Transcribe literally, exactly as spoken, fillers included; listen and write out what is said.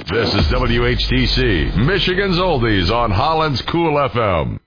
This is W H T C, Michigan's Oldies on Holland's Cool F M.